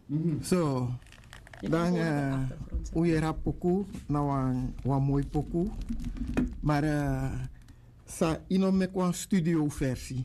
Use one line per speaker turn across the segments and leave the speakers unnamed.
So, dan uyera poku na wan mooi poku. Maar sa ino me kwa studio versie.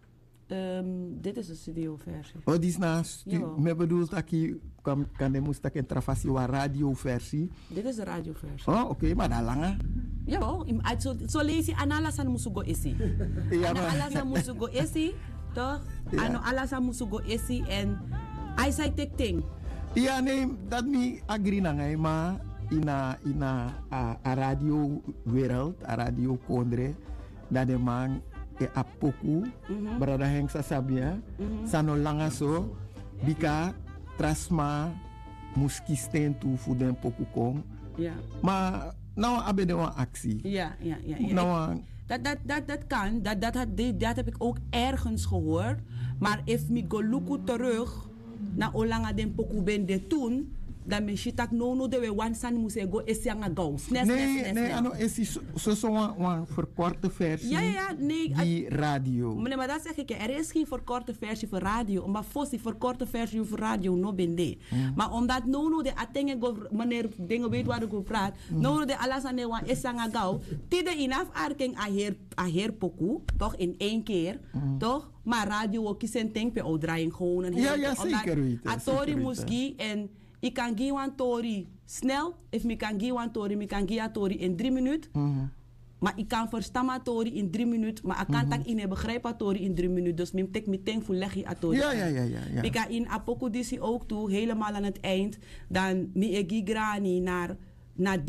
Dit is een studioversie.
Oh, die is na me bedoelt dat kan de moest een travasie wa radioversie.
Dit is de radioversie.
Oh, oké, maar dat lange.
Jawel, zo lees je analasan musugo esi.
Ja, maar
Analasan musugo esi, toch? Ano alasan musugo esi en I say tek ting.
Ja, nee, dat me agree na ngay, maar ina a radio wereld, a radio kondre, dat de man a poku, brada heng sa sabia, sano langa so, bika trasma muskisten tu fu den poku kong.
Ja.
Maar nou abe de wan actie.
Ja.
Nou,
Dat kan, dat heb ik ook ergens gehoord. Maar if me go luku terug na olanga den poku ben de toen, dan me shitak no de we wan san muse go esianga go.
Nee, ano esi so wan verkorte versie.
Ja, nee.
Die radio.
Nee, maar dat zeg ik, er is geen verkorte versie voor radio. Omdat volgens die verkorte versie voor radio no ben de. Maar omdat no de atenge go, meneer dingen weet waar ik over praat, no de alasane wan esianga go, tide inaf arking a heer poku, toch in één keer, toch? Maar radio ook kiezen denk pe draaien gewoon een
hele. Ja, zeker weten.
Atori muski en ik kan give een tori snel. If me kan give een tori, me kan give een tori in 3 minuten. Maar ik kan verstaan een tori in 3 minuten. Maar ik kan tak in begrijpen tori in 3 minuten. Dus me tek me denk voor leg je een tori.
Ja.
Ik kan in apokudisi ook toe, helemaal aan het eind. Dan me egi grani naar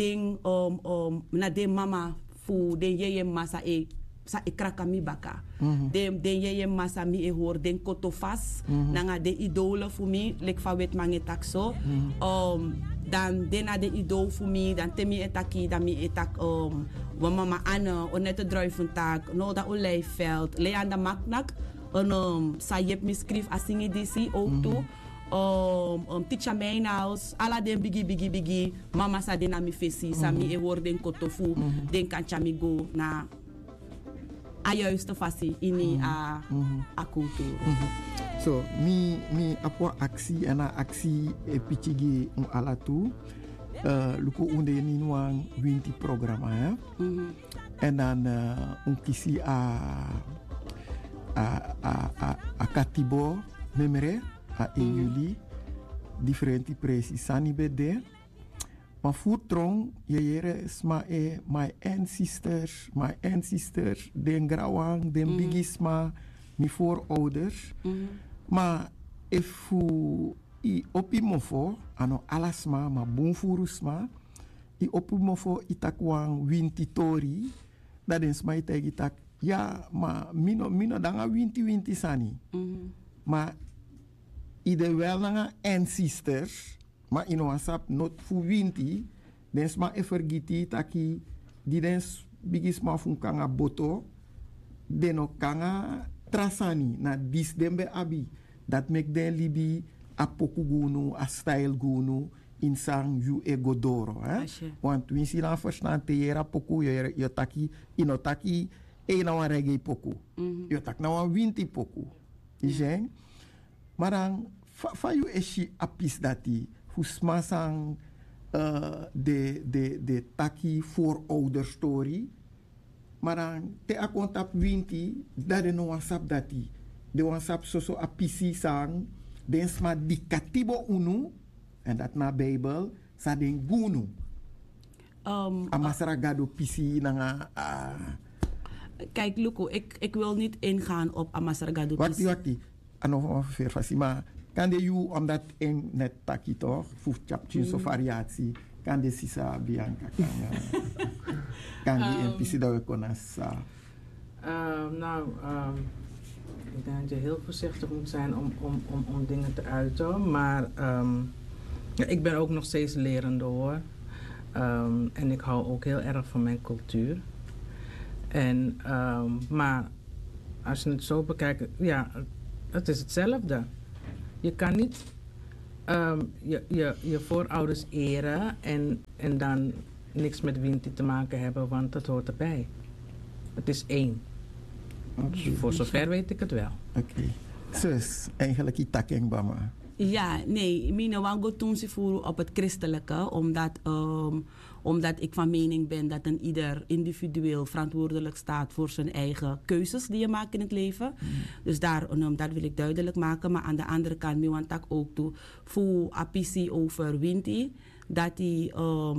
ding mama voor den je massa sa ikraka mi baka. Den je massa mi hoor den kotofas. Nanga de idole voor mi, lek van wet mange takso. Dan dena de idool voor mi, dan temi etaki, dan mi etak wa mama Anne, onette druiventak, no da olijfveld, leanda maknak, sa jep mi skrif a singi disi ook toe. Teacher Mijnhaus, alla den bigi, mama sa den mi fesi, sa mi hoor den kotofu, den kancha mi go na a juiste fasi ini a cultuur.
So, mi apwa aksi en a aksi pichigi ala tu. Luko unde ni nuang winti programma ya. En dan kisi a katibo memere a juli differenti presi sani bede. Maar voetrong, je sma my ancestors, den grawang, den bigisma, mi voorouders. Maar if i opimofo, ano alasma, ma bonfurusma, i opimofo itakwang wintitori, dat is ma itak, ja, ma mino danga winti sani. Maar i de wel nanga ancestors, maar in WhatsApp not fu winti, dens ma evergiti taki di dens bigis ma fun kanga boto, deno kanga trasani na dis dembe abi, dat mek den libi a poku gunu, a style gunu, in sang yu egodoro. Want win si lan verstaan te yera poku, yo taki, ino taki, na wan reggae poku. Yo tak na wan winti poku. Isen? Maar dan, fa yu eshi apis dati, Fusma sang de taki voorouderstory. Maar dan te akontap winti, dat de no WhatsApp dati. De WhatsApp so apisi sang, den sma di katibo unu, en dat na Bijbel, sa den gunu. Amasaragado pisi nanga...
Kijk, Luko, ik wil niet ingaan op Amasaragado pisi.
Wakti. Ano verfasi, maar... Kan de you omdat in net taki toch, voor chaptjes so variatie, kan de sisa Bianca kan die in pisi dat we kunnen sa.
Ik denk dat je heel voorzichtig moet zijn om dingen te uiten, maar ik ben ook nog steeds lerende hoor. En ik hou ook heel erg van mijn cultuur. En, maar als je het zo bekijkt, ja, het is hetzelfde. Je kan niet je voorouders eren en dan niks met winti te maken hebben, want dat hoort erbij. Het is één. Okay. Voor zover weet ik het wel.
Oké. Zus, eigenlijk die takking bama.
Ja, nee, mina wango toen ze voeren op het christelijke, omdat ik van mening ben dat een ieder individueel verantwoordelijk staat voor zijn eigen keuzes die je maakt in het leven. Dus dat wil ik duidelijk maken. Maar aan de andere kant, mi want ik ook toe voor apisi over winti, dat die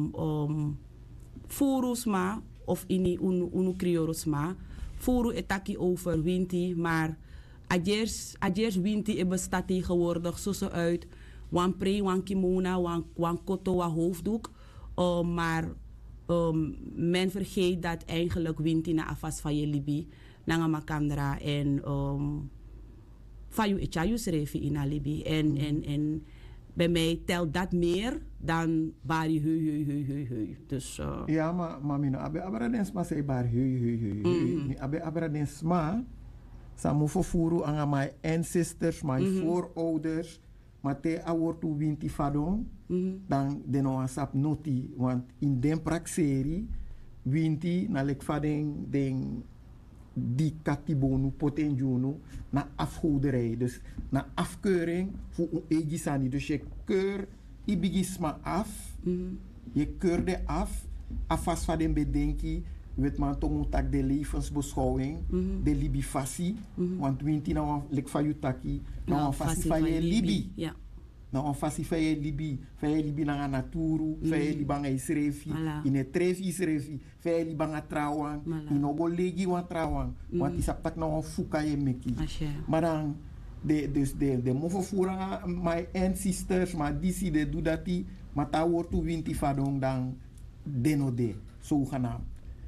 furusma of ini unu kriorusma, furu etaki over winti, maar Adjers winti bestaat tegenwoordig zo uit wan pre, wan kimona, wan koto, wan hoofddoek. Maar men vergeet dat eigenlijk winti na afas van je libi, na makandra en van je etjayus refi in a libi. En bij mij telt dat meer dan bari heu. Dus
ja, maar mina abe abradens ma say bar heu. Mi abe abradens ma samu fofuru anga my ancestors, my voorouders, maar te awortu winti fadon, dan deno asap noti, want in den prakseri winti na lek faden den die katibonu potenjunu na afgoderij, dus na afkeuring voor een egisani. Dus je keur ibigisma af, je keurde af, afas van den bedenki, weet man toch tak de levensbeschouwing, de libifasie, want winti na lek van je taki, na een fasie van je libi.
Ja.
Na een fasie van je libi na naturu, van je libi na isrefi, in het trefi isrefi, van je libi na trouwang, in ogo legi wan trouwang, want is aptak na een fuka je meki. Maar dan, de movervoeren, my ancestors, maar die de doe dat die, maar ta wordt toe winti vadong dan denode, zogenaamd.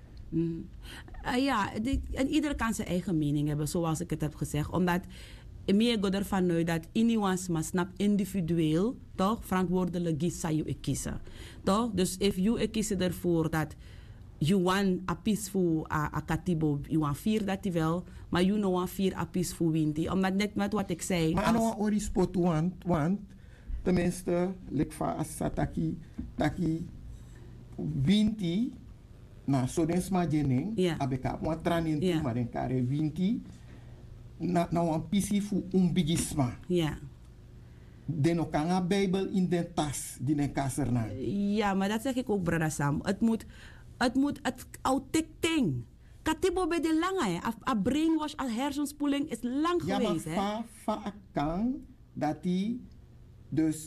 Ja, en ieder kan zijn eigen mening hebben, zoals ik het heb gezegd. Omdat ik ga ervan uit dat iemand maar snap individueel, toch, verantwoordelijk is, zou je kiezen. Toch? Dus if you kiezen ervoor dat you want a peaceful a katibo, you want vier dat wel, maar you know want vier a peaceful winti. Omdat net met wat ik zei.
Maar nou ori spot want tenminste, lekfa asataki taki winti. Na so den sma jening abeka mo tranin tu maar den kare winti na wan pisi fu bigisma.
Ja.
Den ook een Bijbel in den tas die den kaserna.
Ja, maar dat zeg ik ook, brada Sam. Het outek ting. Katibo bij de lange, a brainwash, a hersenspoeling is lang geweest, hè?
Ja, maar kan dat die dus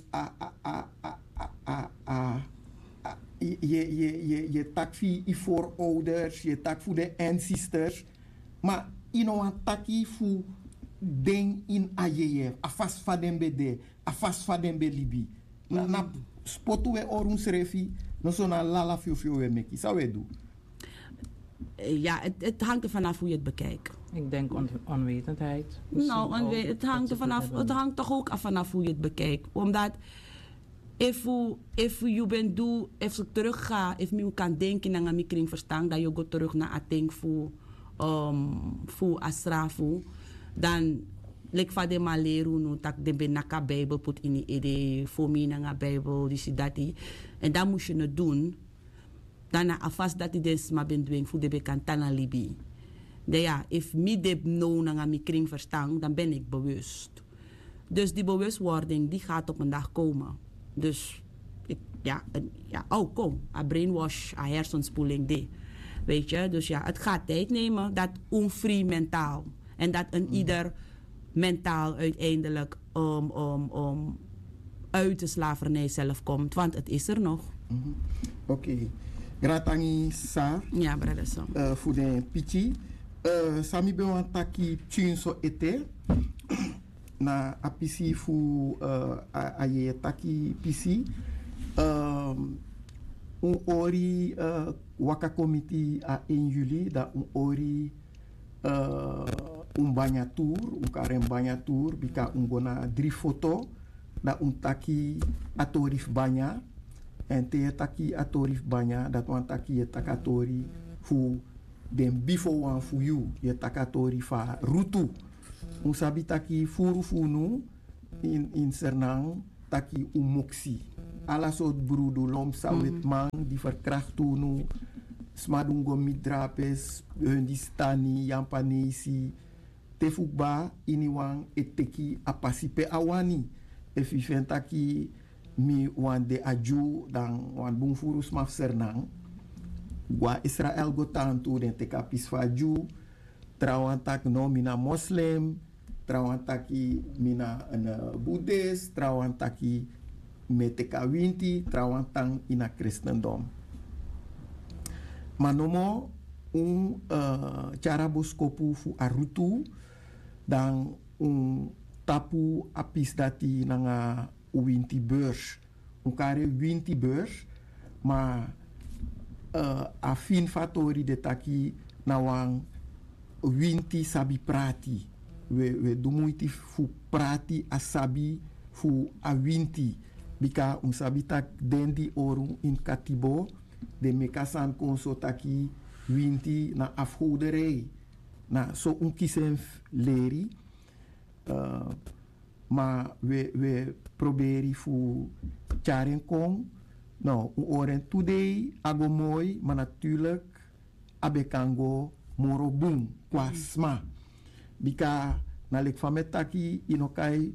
je tak voor je voorouders, je tak voor de ancestors, maar je een taki voor ding in ajeje, afas van den bede, afas van den belibi. Na spotu we orun srefi, no so na lala fio we meki. Zou we doen?
Ja, het hangt er vanaf hoe je het bekijkt.
Ik denk onwetendheid.
Nou, het hangt toch ook af vanaf hoe je het bekijkt. Omdat if you ben do, if ik terug ga, if me kan denken aan mijn kring verstaan, dat je gaat terug naar ateng voor asrafu, dan lek van de maleru nu tak de benaka Bijbel put in de voor mij naar Bijbel die dat en dan moet je het doen. Dan afas dat die des maar ben doen voor de bekantana libi. De ja, if me de no naar mijn kring verstaan, dan ben ik bewust. Dus die bewustwording die gaat op een dag komen. Dus kom, a brainwash, a hersenspoeling, die. Weet je, dus ja, het gaat tijd nemen, dat onvrij mentaal. En dat een ieder mentaal uiteindelijk uit de slavernij zelf komt, want het is er nog.
Oké. Gratangi Sa.
Ja, brother Sam.
Voor de pichi. Sami bewan taki chinso ete. Na apisi fu aye taki pisi ori waka committee a 1 juli da ori banya tour karen banya tour bika gona 3 foto da taki atorif banya en te taki atorif banya dat wan taki takatori fu den before one fu you ye takatori fa rutu sabi taki furu funu in Sernang taki umoksi. Alla soort broedo lom sawit man die verkracht tunu smadungo midrapes hun die stani yampanesi tefukba iniwang eteki apasipe awani if you vind taki mi wan de aju dan wan bungfurus maf sernang wa Israel go tantu den te kapis fa aju trawan tak no mina muslim trawan taki mina Buddhist trawan taki me te kawinti trawan tang ina Christendom manomo cara boskopu fu arutu dan tapu apis dati nanga winti beurs kare winti beurs ma a fin fatori de taki nawang winti sabi prati we dumuiti fu prati a sabi fu a winti bika sabi tak dendi oru in katibo de mekasan konso taki winti na afgoderij na so kisen leri maar we proberen voor Charing Kong. Nou, oren today ago mooi, maar natuurlijk abekango morobung kwa sma. Bika na lek fametaki inokai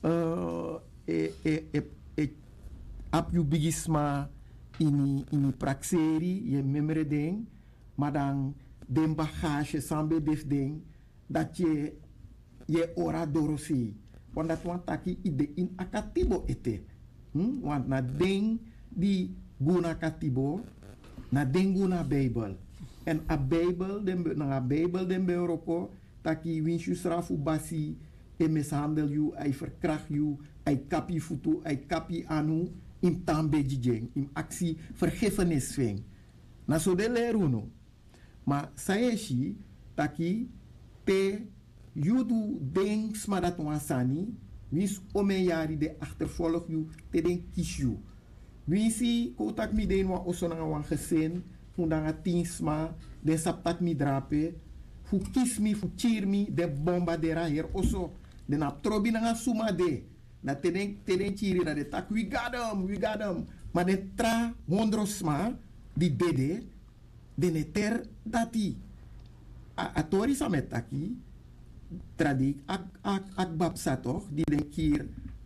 ap yu bigisma ini praxeri je memre ding, maar dan den bagage sambe def ding dat je ora dorosi. Want dat want taki ide in akatibo ete. Want na ding di guna katibo, na ding guna Bijbel. En a Bijbel, na Bijbel den Euroko, taki winsju strafu basi, e mishandel you, ai verkracht you, ai kapi futu, ai kapi anu, in tambe jijeng, in actie vergiffenis ving. Na so de leruno. Maar sayeshi, taki te judu ding smadat wansani, wis omeyari de achtervolg you, te den kies you. Wisi kotak mi den wa osonanga wan gezin, fundanga tinsma, den saptak mi drape, fu kies mi, fu cheer mi, de bombardera hier oso, den ap trobi nanga suma de, na te den chiri na de tak, we got him, maar de tra hondrosma, di dede, den eter dati, a tori sametaki, tradik ak babsa toch die den kier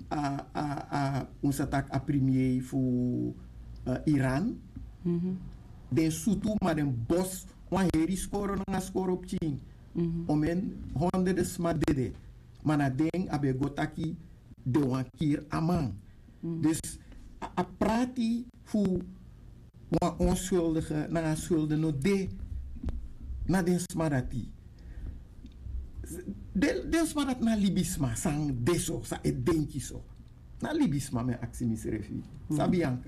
onze tak a premier voor Iran den sutu maar den bos wan heri skoro na skoro op ching omen honderden smadede maar na den abe gotaki de wan kier amang dus a prati voor wan onschuldige na schulden no de na den smadati Deels maar dat na libisma sang deso sa e denki so. Na libisma me aksi misrefi. Sabianka.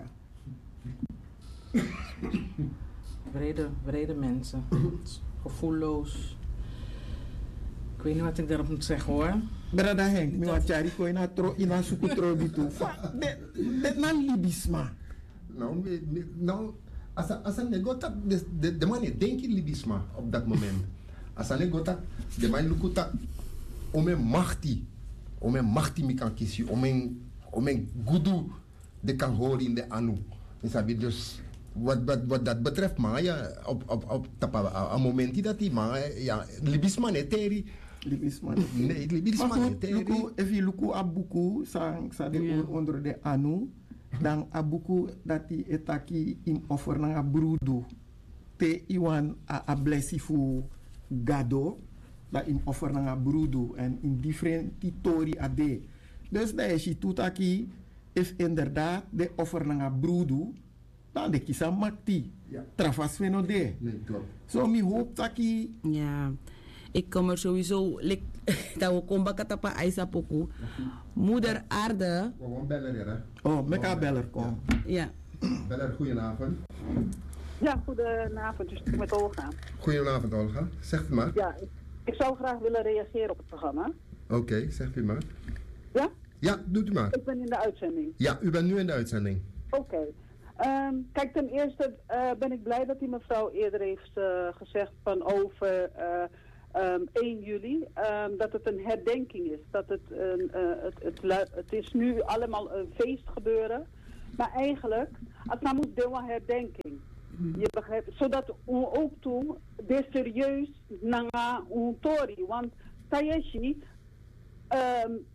Wrede mensen. Gevoelloos. Ik weet niet wat ik daarop moet zeggen hoor.
Brada Henk, mi wat jari ko ina suku trobi tu. De na libisma.
Nou, als een negotak de man denki libisma op dat moment. Als een negotak de man lukutak ome machti mi kan kisi ome gudu de kan horen in de anu. Dus wat dat betreft maar ja op een moment dat die maar ja libisma neteri libisma neteri
if you look abuku sa de onder de anu dan abuku dat die etaki im offer na brudu te iwan a blessi fu gado dat in offer na brudu en in different titori ade dus daar is je toetaki if inderdaad de offer na brudu dan de kisa makti trafas feno de so mi hoop taki
ja ik kom er sowieso dat we komen katapa aisa poku moeder aarde
meka beller kom
ja
beller goedenavond.
Ja, goedenavond. Dus met Olga.
Goedenavond, Olga. Zegt u maar.
Ja, ik zou graag willen reageren op het programma.
Oké, zegt u maar.
Ja?
Ja, doet u maar.
Ik ben in de uitzending.
Ja, u bent nu in de uitzending.
Oké. Kijk, ten eerste ben ik blij dat die mevrouw eerder heeft gezegd van over 1 juli. Dat het een herdenking is. Dat het is nu allemaal een feest gebeuren. Maar eigenlijk, als nou moet doen een herdenking. Je begrijpt, zodat we ook toe de serieus naar een tori. Want Tayeshi,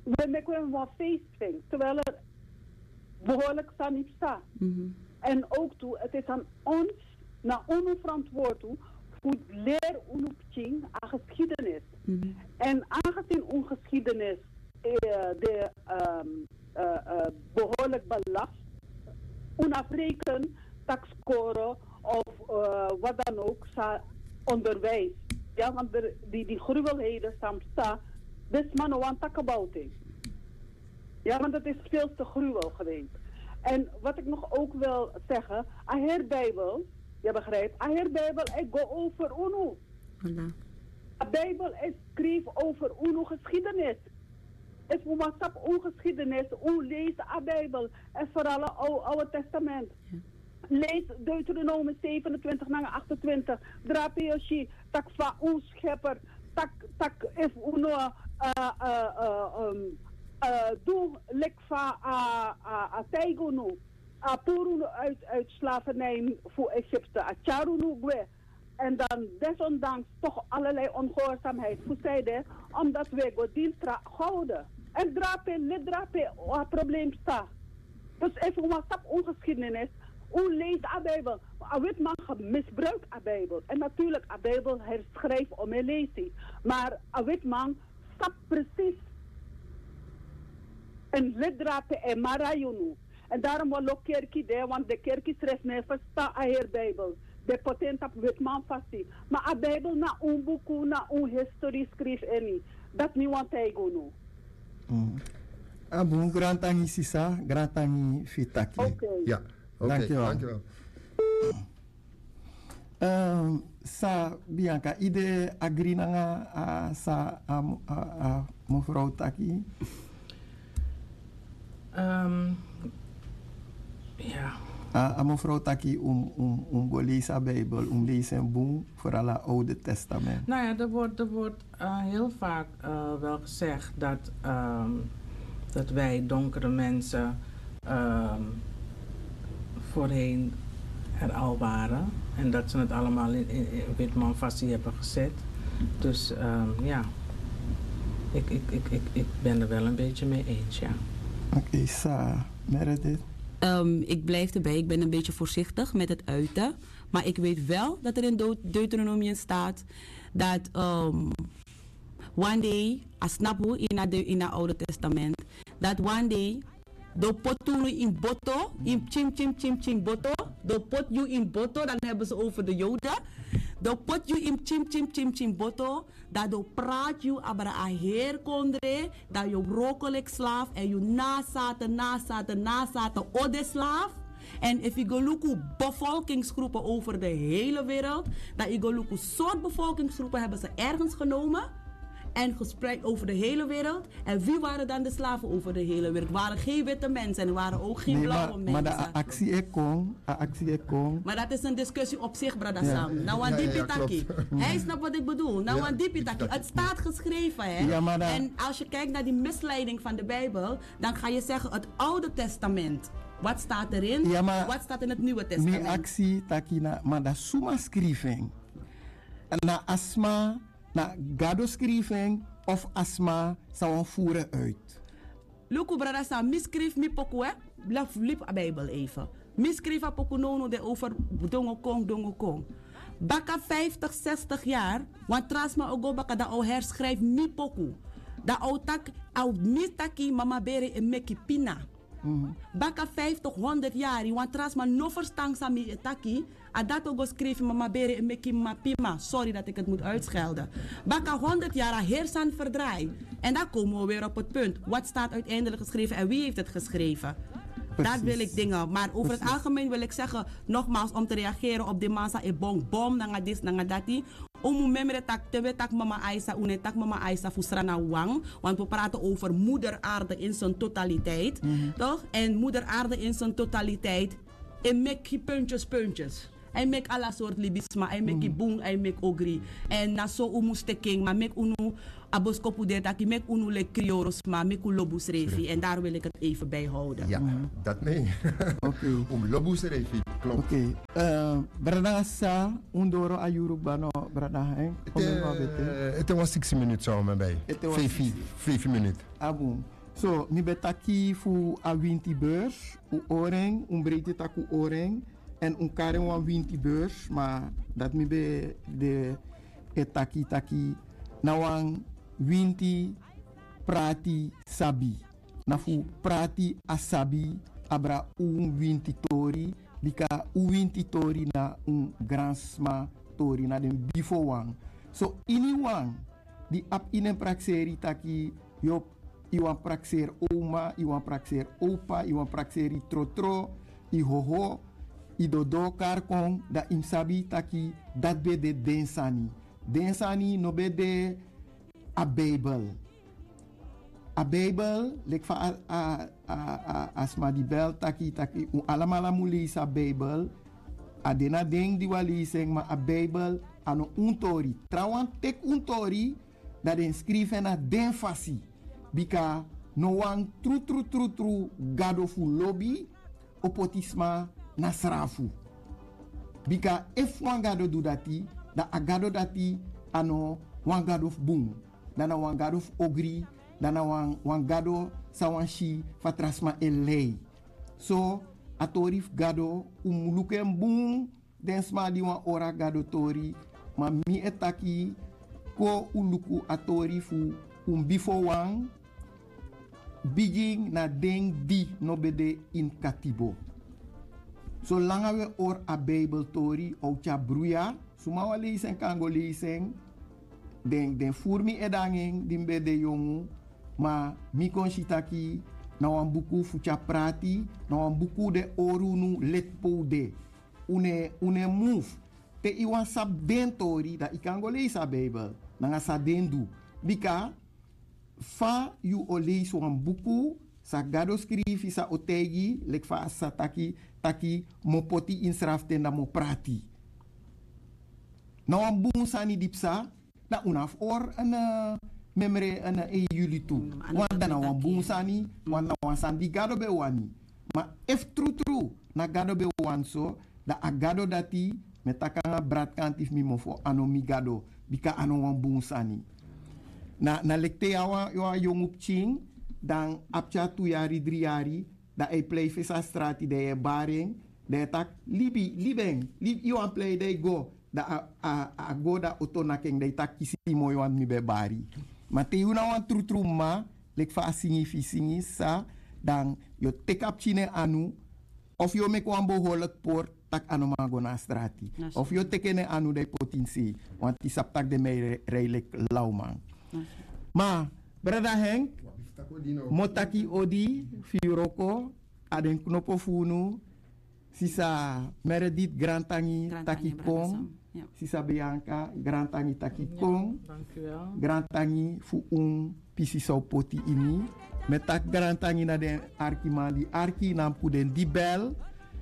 we maken een feest, terwijl er behoorlijk staan niet staat. En ook toe, het is aan ons, naar onze verantwoording, hoe leer ons aan geschiedenis. En aangezien onze geschiedenis behoorlijk belast, onafreken, takscoren of wat dan ook, onderwijs. Ja, want die gruwelheden staan, dus man want talk about it. Ja, want het is veel te gruwel geweest. En wat ik nog ook wil zeggen, Aher Bijbel, je begrijpt, Aher Bijbel, ik go over UNO. De Bijbel is schreef over UNO geschiedenis. Het is voor ons geschiedenis, hoe lees de Bijbel en vooral het Oude Testament. Lees Deuteronomium 27 naar 28, Drapeoshi, tak va uw schepper, tak if uno doe lekva a teigunu, a purunu uit slavernij voor Egypte, a charunu gwe. En dan desondanks toch allerlei ongehoorzaamheid voor zijde, omdat wij Godintra houden. En drape, wat probleem staat. Dus even wat stap ongeschiedenis. Hoe leest de Bijbel? Wit man misbruikt de Bijbel. En natuurlijk, de Bijbel herschrijft om te lezen. Maar een wit man stapt precies een lidrape en marayunu. En daarom wil ook kerkie daar, want de kerkie schrijft niet verstaan de Bijbel. De potent op wit man vast. Maar de Bijbel na een boek, na een historie schrijft en niet. Dat niet want hij go nu.
Abu, grantangi sisa, grantangi fitaki.
Oké.
Ja. Okay, dankjewel.
Sa Bianca, ide agri nanga sa mevrouw Taki?
Ja.
Mevrouw Taki lezen de Bijbel, lezen een boek voor alle Oude Testament.
Nou ja, er wordt heel vaak wel gezegd dat wij donkere mensen voorheen er al waren. En dat ze het allemaal in witmanvassie hebben gezet. Dus ja, ik ben er wel een beetje mee eens, ja.
Oké, Sa, Meredith?
Ik blijf erbij, ik ben een beetje voorzichtig met het uiten. Maar ik weet wel dat er in Deuteronomium staat dat one day, asnapu in het Oude Testament, dat one day, do potunu in boto, in chim boto, do pot you in boto, dan hebben ze over de Joden. Do pot you in chim boto, dat do praat you abra a heer kondre, dat you rokkelijk slaaf en you nazaten ode slaaf. En if je gaat bevolkingsgroepen over de hele wereld, dat je gaat soort bevolkingsgroepen hebben ze ergens genomen en gespreid over de hele wereld. En wie waren dan de slaven over de hele wereld? Het waren geen witte mensen en waren ook geen blauwe mensen.
Maar de actie kon.
Maar dat is een discussie op zich, Brada Sam. Nou, aan die pitaki. Hij snapt wat ik bedoel. Nou, aan die pitaki. Het staat geschreven, hè.
Ja,
en als je kijkt naar die misleiding van de Bijbel, dan ga je zeggen het Oude Testament. Wat staat erin?
Ja,
wat staat in het Nieuwe Testament?
Die actie takina, maar dat suma schrijving. Na asma, na gado schrijving of asma zou voeren uit.
Luku brada sa miskrief mi poku hè? Blaf lip a Bijbel even. Miskrief a poku nono de over dongo kong. Baka 50, 60 jaar, want trasma ogo baka da o herschrijf mi poku. Da o tak au mitaki mama bere en meki pina. Baka 50, 100 jaar, want trasma no verstang sa mi etaki. Adato go schreef mama bere en meki mapima. Sorry dat ik het moet uitschelden. Baka 100 jaar heersan verdraai. En dan komen we weer op het punt. Wat staat uiteindelijk geschreven en wie heeft het geschreven? Precies. Dat wil ik dingen. Maar over het algemeen wil ik zeggen, nogmaals, om te reageren op de massa e bom, nanga dis, nanga dati. Omu memre tak tebe tak mama Aisa, une tak mama Aisa fusrana wang. Want we praten over moeder aarde in zijn totaliteit. Toch? En moeder aarde in zijn totaliteit. En mekkie puntjes. Hij mek alla soort libisma, hij mek boom, hij mek ogri. En na so moest king, maar mek unu aboskopu de taki mek unu le krioros, maar mek lobus refi. En daar wil ik het even bij houden.
Ja, dat nee.
Oké.
Lobus refi, klopt.
Oké. Brada sa undoro ayuruba no brada hein.
Het was 6 minuten zo met bij. 5 minuten.
Abum. So, mi betaki fu a 20 beurs, u oreng, breedte taku oreng, en karen wan 20 beurs, maar dat mi be de taki na wan 20 prati sabi. Na fu prati asabi abra 20 tori, bika 20 tori na grand sma tori na den bifo wan. So, ini wan, di ap inen prakseri taki yop iwan praxeer oma, iwan praxeer opa, iwan praxeer trotro, i hoho, i dodo karkong, da im sabi taki, dat be de densani. Densani no be de a Bijbel. A Bijbel, lek fa asma di bel taki, alamala mulis a Bijbel, adena deng di waliseng, ma a Bijbel, ano tori. Trawan tek tori, dat den skriven na den fasi. Bika no wan tru gado fu lobby opotisma nasrafu. Bika if wan gado do dati, da agado dati ano wan gado boom. Dana wan gado ogri, dana wan gado sawanshi fatrasma elei. So atorif gado lukem boom densma di wan ora gado tori, ma mi etaki ko uluku atorifu bifo wan begin na ding di no bede in katibo. So langa we or a Bijbel tori au cha bruya, sumawa lezen kango lezen, den furmi edangeng din bede yongu, ma mi konshitaki na wan buku fucha prati, na wan buku de orunu letpo de. Une move. Te iwan sab den tori da ikango lezen a Bijbel, nanga sa dendu. Bika fa yu olei so een buku sa gado skrifi sa otegi lek fa sa taki mopoti insrafte na mo prati na wan bun sani dipsa na unaf or ana memre ana e yuli tu wanda na wan bun sani wanda wan sandi gado be wani ma if true na gado be wan so da agado dati metaka brat kantif mi mofo ano mi gado bika ano wan bun sani na lekte awa yong ching dan apcha 2 jari 3 jari da e play visa strati de baring de tak libeng you play de go da a go da otonakeng de tak kisi mo yon mi be bari mate una wan tru ma lek fa singi sa dan yo take up chine anu of yo mek wan behoorlijk port tak anu mago na strati of yo tekene anu de potentie want die saptak de me redelijk lauwman. Ma, brada Henk, motaki odi, fiuroko, aden knopo funu, sisa Meredith Grantangi taki kong, sisa Bianca Grantangi taki kong, Grantangi fu pisi sau poti ini, metak Grantangi na den arki mali, arki nampu den dibel,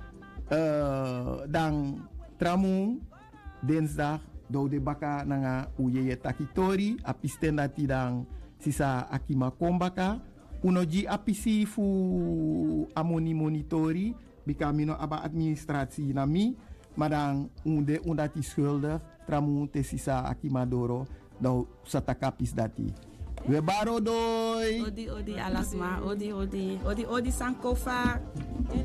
dan tramung, dinsdag, do de baka nanga uyeye takitori apisten dati dang sisa akima kombaka unoji apisi fu amoni monitori bika mino aba administratie nami madang unde undati schuldig tramu te sisa akima doro do satakapis dati we baro doi
odi alasma odi sankofa